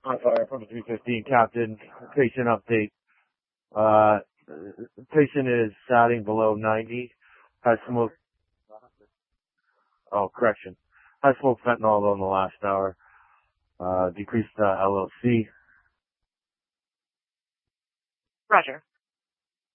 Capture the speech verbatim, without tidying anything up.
On fire from the three fifteen, Captain. Patient update. Uh, patient is satting below ninety. Has smoked, oh, correction. Has smoked fentanyl in the last hour. Uh, decreased uh, L L C. Roger.